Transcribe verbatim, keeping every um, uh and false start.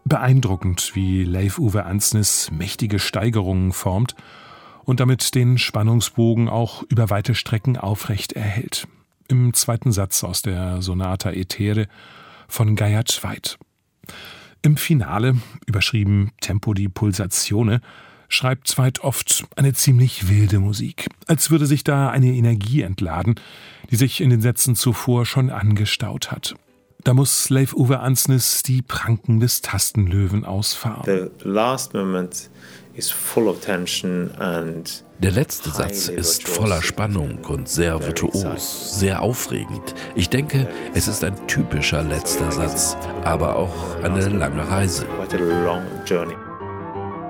Beeindruckend, wie Leif Ove Andsnes mächtige Steigerungen formt und damit den Spannungsbogen auch über weite Strecken aufrecht erhält. Im zweiten Satz aus der Sonata Etere von Geyer Tveit. Im Finale, überschrieben Tempo di Pulsazione, schreibt Tveit oft eine ziemlich wilde Musik, als würde sich da eine Energie entladen, die sich in den Sätzen zuvor schon angestaut hat. Da muss Leif Ove Andsnes die Pranken des Tastenlöwen ausfahren. The last moment is full of tension and Der letzte Satz ist voller Spannung und sehr virtuos, sehr aufregend. Ich denke, es ist ein typischer letzter Satz, aber auch eine lange Reise. quite a long journey.